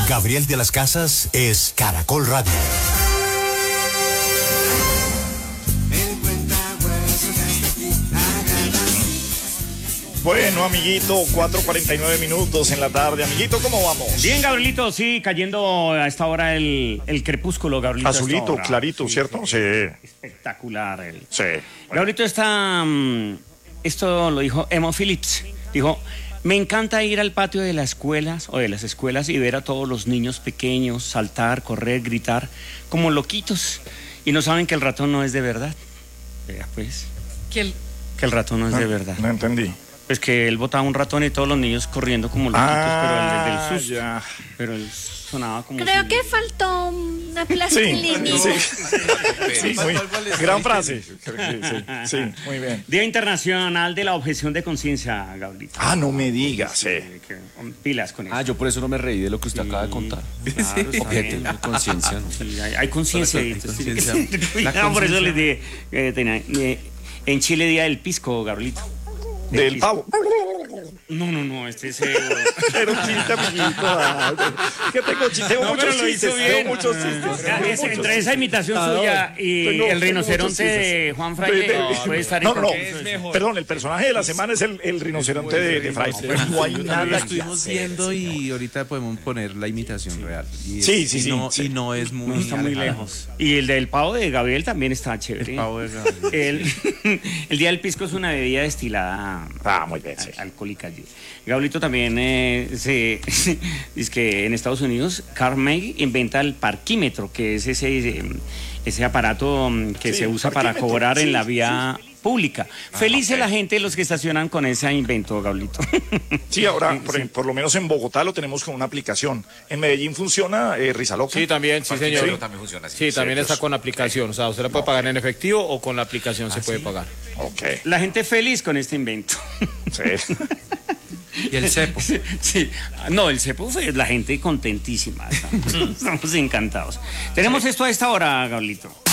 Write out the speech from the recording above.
Gabriel de las Casas es Caracol Radio. Bueno, amiguito, 4:49 minutos en la tarde. Amiguito, ¿cómo vamos? Bien, Gabrielito, sí, cayendo a esta hora el crepúsculo, Gabrielito. Azulito, clarito, sí, ¿cierto? Sí. Espectacular. Sí. Bueno. Gabrielito está... esto lo dijo Emo Phillips. Dijo, me encanta ir al patio de las escuelas o de las escuelas y ver a todos los niños pequeños saltar, correr, gritar, como loquitos. Y no saben que el ratón no es de verdad. Vea, pues. Que el ratón no es de verdad. No entendí. Pues que él botaba un ratón y todos los niños corriendo como loquitos, pero el del susto. Ya. Pero él sonaba como... Creo que faltó una plastilina. Sí, muy, gran frase. Sí, muy bien. Día Internacional de la Objeción de Conciencia, Gabrielito. Ah, no me digas, Pilas con eso. Ah, yo por eso no me reí de lo que usted acaba de contar. Claro, Objeto de conciencia, ¿no? Sí, hay conciencia. Hay conciencia. No, por eso les dije, en Chile, Día del Pisco, Gabrielito. Del pavo. No, este es... Era un chiste, amiguito. Que tengo muchos chistes. Tengo muchos chistes. Entre esa imitación suya y el rinoceronte de Juan Fraile puede estar... No. Perdón, el personaje de la semana es el rinoceronte de Fraile. No hay nada. Lo estuvimos viendo y ahorita podemos poner la imitación real. Sí. Y no es muy... No está muy lejos. Y el del pavo de Gabriel también está chévere. El pavo de Gabriel. El Día del Pisco es una bebida destilada muy bien, sí. alcohólica. Gabrielito también dice que en Estados Unidos Carnegie inventa el parquímetro, que es ese aparato que se usa para cobrar en la vía pública. Felices la gente, los que estacionan con ese invento, Gabrielito. Sí, ahora, por lo menos en Bogotá lo tenemos con una aplicación. En Medellín funciona, Rizaloca. Sí, también, sí, señor. Sí, también funciona así. Sí, también está con aplicación. O sea, usted la puede pagar en efectivo o con la aplicación se puede pagar. Ok. La gente feliz con este invento. Sí. Y el cepo. Sí. No, el cepo es la gente contentísima. Estamos encantados. Tenemos esto a esta hora, Gabrielito.